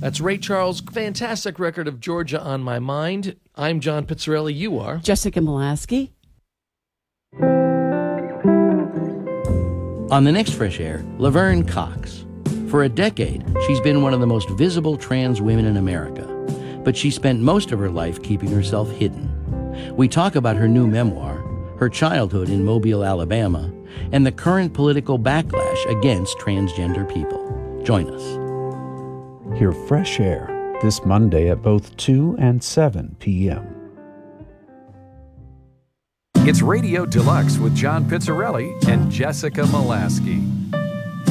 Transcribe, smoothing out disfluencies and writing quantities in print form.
That's Ray Charles' fantastic record of Georgia on My Mind. I'm John Pizzarelli. You are? Jessica Molaski. On the next Fresh Air, Laverne Cox. For a decade, she's been one of the most visible trans women in America, but she spent most of her life keeping herself hidden. We talk about her new memoir, her childhood in Mobile, Alabama, and the current political backlash against transgender people. Join us. Hear Fresh Air this Monday at both 2 and 7 p.m. It's Radio Deluxe with John Pizzarelli and Jessica Molaski.